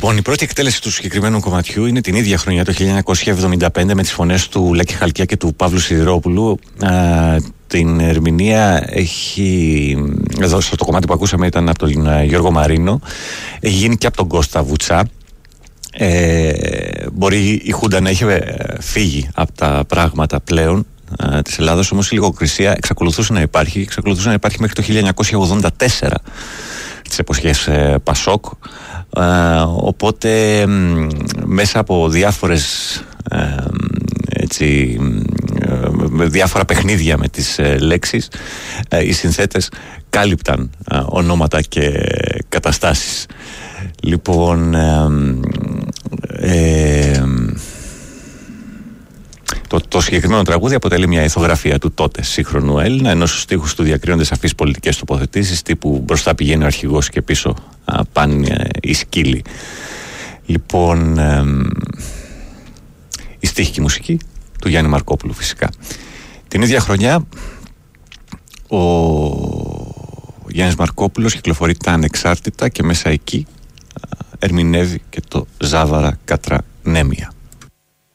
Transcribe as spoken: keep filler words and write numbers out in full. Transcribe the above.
Λοιπόν, η πρώτη εκτέλεση του συγκεκριμένου κομματιού είναι την ίδια χρονιά, το χίλια εννιακόσια εβδομήντα πέντε, με τις φωνές του Λάκη Χαλκιά και του Παύλου Σιδηρόπουλου. Α, την ερμηνεία έχει, εδώ στο το κομμάτι που ακούσαμε ήταν από τον Γιώργο Μαρίνο, έχει γίνει και από τον Κώστα Βουτσά. Ε, μπορεί η Χούντα να έχει φύγει από τα πράγματα πλέον ε, της Ελλάδας, όμως η λογοκρισία εξακολουθούσε να υπάρχει, εξακολουθούσε να υπάρχει μέχρι το χίλια εννιακόσια ογδόντα τέσσερα, τις εποχές ε, Πασόκ. Ε, οπότε ε, μέσα από διάφορες ε, έτσι, με διάφορα παιχνίδια με τις ε, λέξεις, ε, οι συνθέτες κάλυπταν ε, ονόματα και καταστάσεις. Λοιπόν, ε, ε, το, το συγκεκριμένο τραγούδι αποτελεί μια ηθογραφία του τότε σύγχρονου Έλληνα, ενώ στους στίχους του διακρίνονται σαφείς πολιτικές τοποθετήσεις τύπου μπροστά πηγαίνει ο αρχηγός και πίσω α, πάνε οι σκύλοι. Λοιπόν, ε, η στίχη και η μουσική του Γιάννη Μαρκόπουλου φυσικά. Την ίδια χρονιά ο Γιάννης Μαρκόπουλος κυκλοφορεί τα Ανεξάρτητα και μέσα εκεί ερμηνεύει και το Ζάβαρα Κατρανέμια.